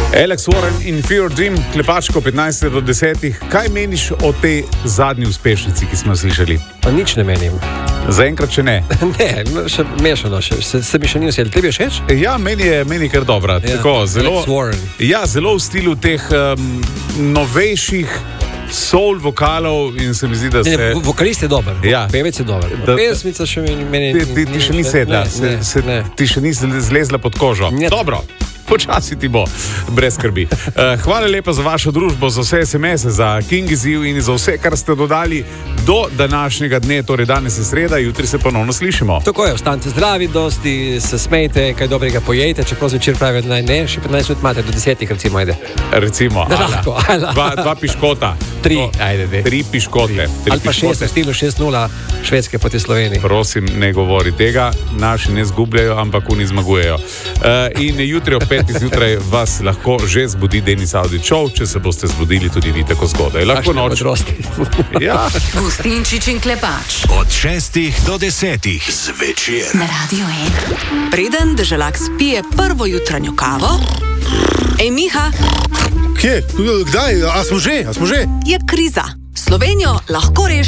Alex Warren in Fear Dream, klepačko 15 do 10. Kaj meniš o tej zadnji uspešnici, ki smo slišali? Pa nič ne menim. Zaenkrat še ne. Ne, še mešano, se mi še ni vse. Tebi je všeč? Ja, meni je kar dobra. Ja, Tako, zelo, Alex Warren. ja, zelo v stilu teh novejših soul vokalov in se mi zdi, da se... Ne, vokalist je dober, Ja. pevec je dober. Pesmica še meni... Ti še ni sedla, ti še ni zlezla pod kožo. Ne. Dobro. Počasi ti bo, brez skrbi. Hvala lepa za vašo družbo, za vse SMS-e, za King izziv in za vse, kar ste dodali do današnjega dne, torej danes je sreda, jutri se ponovno slišimo. Tako je, ostanite zdravi, dosti se smejte, kaj dobrega pojejte, čeprav zvečer pravijo, naj ne, še 15 minut imate do 10, recimo, ajde. Recimo, dva piškota. 3, ajde. 3 piškote. Ali pa 6 v stilu 6-0 Švedske proti Sloveniji. Prosim, ne govori tega, naši ne zgubljajo, ampak oni zmagujejo. In jutri ob 5 zjutraj vas lahko že zbudi Denis Avdić Show, če se boste zbudili tudi vi tako zgodaj. Lahko noč. Ja. Gustinčič in Klepač. Od 6 do 10 zvečer. Na Radio 1. Preden deželak spije prvo jutranjo kavo. Ej, Miha. Kje? Kdaj? A smo že? Je kriza. Slovenijo lahko reši